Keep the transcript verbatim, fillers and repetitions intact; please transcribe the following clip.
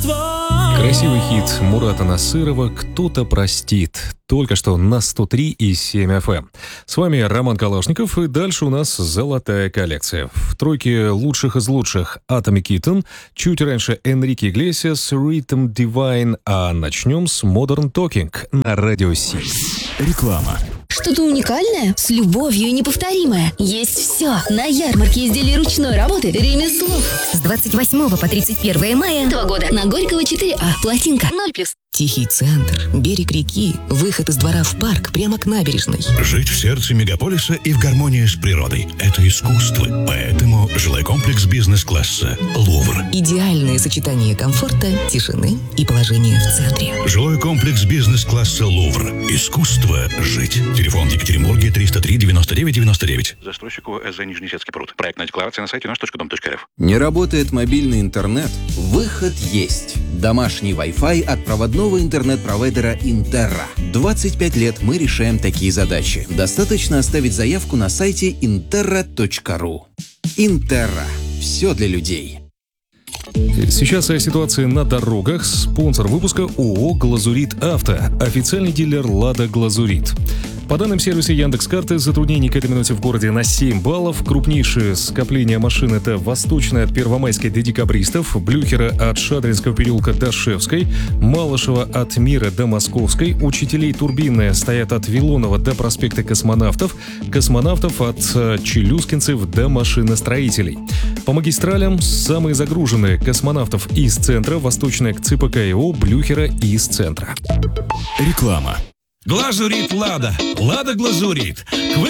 Красивый хит Мурата Насырова «Кто-то простит». Только что на сто три и семь эф эм. С вами Роман Калашников, и дальше у нас золотая коллекция. В тройке лучших из лучших Atomic Kitten, чуть раньше Энрике Иглесиас, Rhythm Divine, а начнем с Modern Talking на Радио Си. Реклама. Что-то уникальное, с любовью и неповторимое. Есть все. На ярмарке изделий ручной работы «Ремесло». С двадцать восьмого по тридцать первое мая Этого года на Горького четыре А. Плотинка ноль плюс. Тихий центр, берег реки, выход из двора в парк прямо к набережной. Жить в сердце мегаполиса и в гармонии с природой – это искусство. Поэтому жилой комплекс бизнес-класса «Лувр». Идеальное сочетание комфорта, тишины и положения в центре. Жилой комплекс бизнес-класса «Лувр». Искусство жить. Телефон в Екатеринбурге триста три девяносто девять девяносто девять. Застройщику СЗ Нижнесецкий пруд. Проектная декларация на сайте наш точка дом точка рф. Не работает мобильный интернет? Выход есть. Домашний Wi-Fi от проводного интернет-провайдера Интерра. двадцать пять лет мы решаем такие задачи. Достаточно оставить заявку на сайте интерра точка ру. Интерра. Все для людей. Сейчас о ситуации на дорогах. Спонсор выпуска ООО «Глазурит Авто», официальный дилер «Лада Глазурит». По данным сервиса Яндекс.Карты, затруднений к этой минуте в городе на семь баллов. Крупнейшее скопление машин — это Восточная от Первомайской до Декабристов, Блюхера от Шадринского переулка до Шевской, Малышева от Мира до Московской, Учителей Турбинная стоят от Вилонова до проспекта Космонавтов, Космонавтов от Челюскинцев до Машиностроителей. По магистралям самые загруженные: Космонавтов из центра, Восточная к ЦПК ИО, Блюхера из центра. Реклама. Глазурит Лада. Лада Глазурит. К